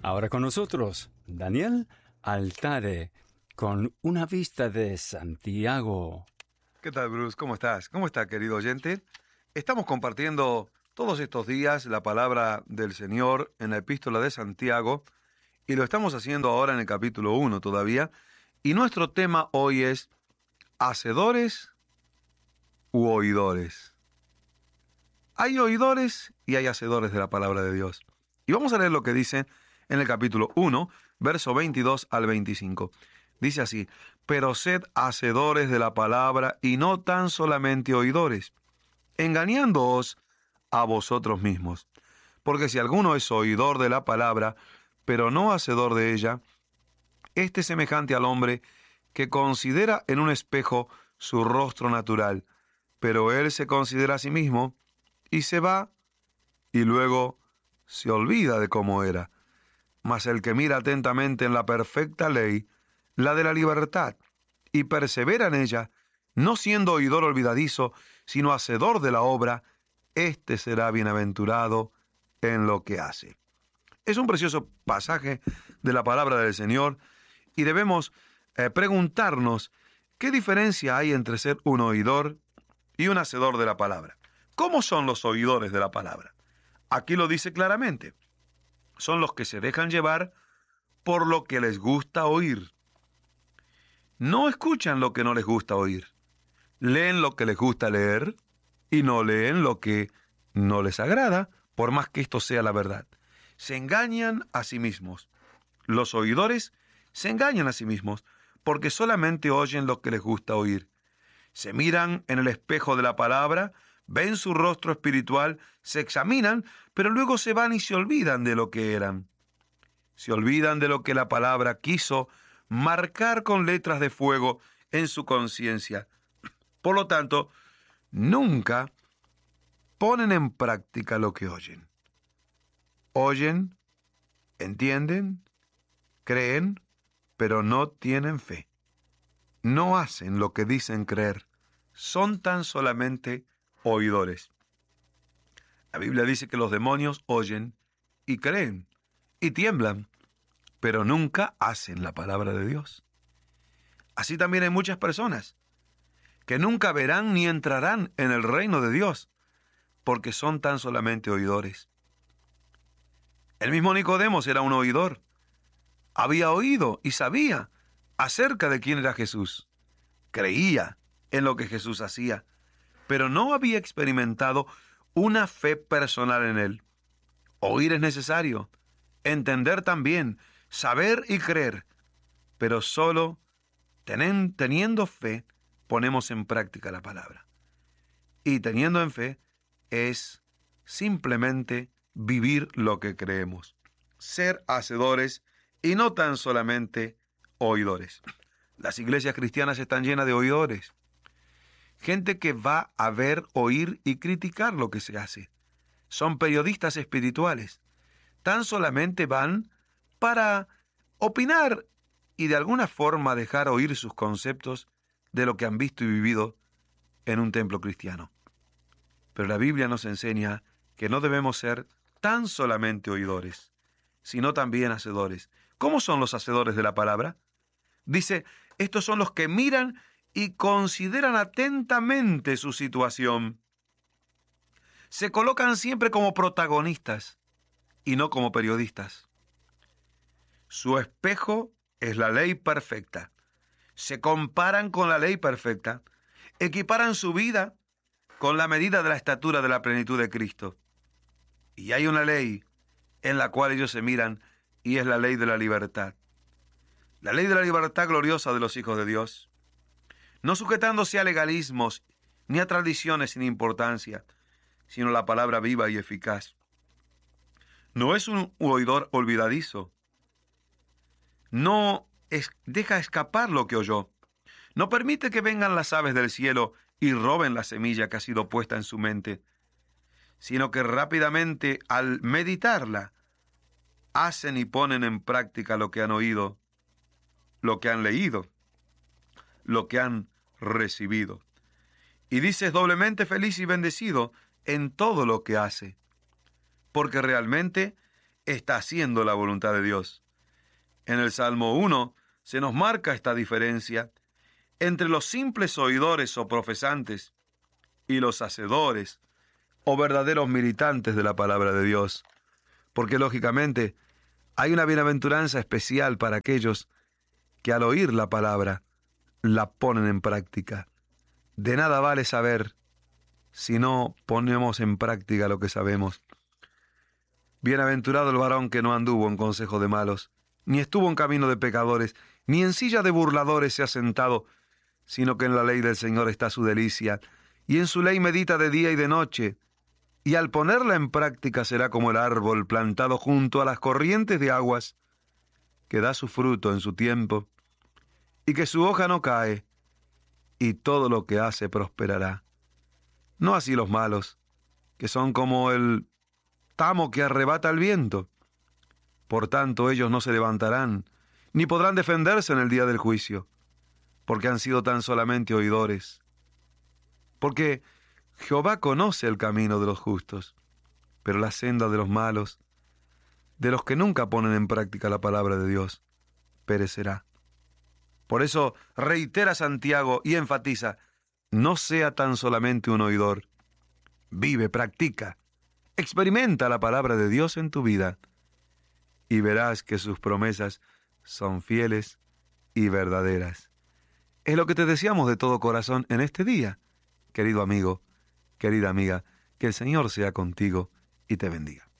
Ahora con nosotros, Daniel Altare, con una vista de Santiago. ¿Qué tal, Bruce? ¿Cómo estás? ¿Cómo está, querido oyente? Estamos compartiendo todos estos días la palabra del Señor en la epístola de Santiago, y lo estamos haciendo ahora en el capítulo 1 todavía, y nuestro tema hoy es ¿hacedores u oidores? Hay oidores y hay hacedores de la palabra de Dios. Y vamos a leer lo que dice en el capítulo 1, verso 22 al 25. Dice así: pero sed hacedores de la palabra y no tan solamente oidores, engañándoos a vosotros mismos. Porque si alguno es oidor de la palabra, pero no hacedor de ella, este es semejante al hombre que considera en un espejo su rostro natural, pero él se considera a sí mismo y se va y luego se olvida de cómo era. Mas el que mira atentamente en la perfecta ley, la de la libertad, y persevera en ella, no siendo oidor olvidadizo, sino hacedor de la obra, éste será bienaventurado en lo que hace. Es un precioso pasaje de la palabra del Señor, y debemos preguntarnos qué diferencia hay entre ser un oidor y un hacedor de la palabra. ¿Cómo son los oidores de la palabra? Aquí lo dice claramente. Son los que se dejan llevar por lo que les gusta oír. No escuchan lo que no les gusta oír. Leen lo que les gusta leer y no leen lo que no les agrada, por más que esto sea la verdad. Se engañan a sí mismos. Los oidores se engañan a sí mismos porque solamente oyen lo que les gusta oír. Se miran en el espejo de la palabra, ven su rostro espiritual, se examinan, pero luego se van y se olvidan de lo que eran. Se olvidan de lo que la palabra quiso marcar con letras de fuego en su conciencia. Por lo tanto, nunca ponen en práctica lo que oyen. Oyen, entienden, creen, pero no tienen fe. No hacen lo que dicen creer. Son tan solamente oidores. La Biblia dice que los demonios oyen y creen y tiemblan, pero nunca hacen la palabra de Dios. Así también hay muchas personas que nunca verán ni entrarán en el reino de Dios, porque son tan solamente oidores. El mismo Nicodemos era un oidor. Había oído y sabía acerca de quién era Jesús. Creía en lo que Jesús hacía, pero no había experimentado una fe personal en él. Oír es necesario, entender también, saber y creer, pero solo teniendo fe ponemos en práctica la palabra. Y teniendo en fe es simplemente vivir lo que creemos, ser hacedores y no tan solamente oidores. Las iglesias cristianas están llenas de oidores, gente que va a ver, oír y criticar lo que se hace. Son periodistas espirituales. Tan solamente van para opinar y de alguna forma dejar oír sus conceptos de lo que han visto y vivido en un templo cristiano. Pero la Biblia nos enseña que no debemos ser tan solamente oidores, sino también hacedores. ¿Cómo son los hacedores de la palabra? Dice, estos son los que miran y consideran atentamente su situación. Se colocan siempre como protagonistas y no como periodistas. Su espejo es la ley perfecta. Se comparan con la ley perfecta. Equiparan su vida con la medida de la estatura de la plenitud de Cristo. Y hay una ley en la cual ellos se miran, y es la ley de la libertad. La ley de la libertad gloriosa de los hijos de Dios. No sujetándose a legalismos, ni a tradiciones sin importancia, sino la palabra viva y eficaz. No es un oidor olvidadizo. No deja escapar lo que oyó. No permite que vengan las aves del cielo y roben la semilla que ha sido puesta en su mente, sino que rápidamente, al meditarla, hacen y ponen en práctica lo que han oído, lo que han leído, lo que han recibido. Y dices doblemente feliz y bendecido en todo lo que hace, porque realmente está haciendo la voluntad de Dios. En el Salmo 1 se nos marca esta diferencia entre los simples oidores o profesantes y los hacedores o verdaderos militantes de la palabra de Dios. Porque lógicamente hay una bienaventuranza especial para aquellos que al oír la palabra la ponen en práctica. De nada vale saber si no ponemos en práctica lo que sabemos. Bienaventurado el varón que no anduvo en consejo de malos, ni estuvo en camino de pecadores, ni en silla de burladores se ha sentado, sino que en la ley del Señor está su delicia, y en su ley medita de día y de noche, y al ponerla en práctica será como el árbol plantado junto a las corrientes de aguas, que da su fruto en su tiempo, y que su hoja no cae, y todo lo que hace prosperará. No así los malos, que son como el tamo que arrebata el viento. Por tanto, ellos no se levantarán, ni podrán defenderse en el día del juicio, porque han sido tan solamente oidores. Porque Jehová conoce el camino de los justos, pero la senda de los malos, de los que nunca ponen en práctica la palabra de Dios, perecerá. Por eso reitera Santiago y enfatiza: no sea tan solamente un oidor. Vive, practica, experimenta la palabra de Dios en tu vida y verás que sus promesas son fieles y verdaderas. Es lo que te deseamos de todo corazón en este día, querido amigo, querida amiga, que el Señor sea contigo y te bendiga.